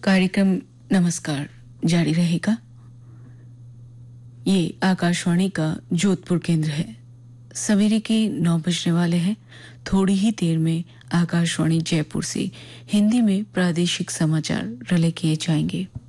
कार्यक्रम नमस्कार जारी रहेगा। ये आकाशवाणी का जोधपुर केंद्र है। सवेरे के 9 बजने वाले हैं। थोड़ी ही देर में आकाशवाणी जयपुर से हिंदी में प्रादेशिक समाचार रिले किए जाएंगे।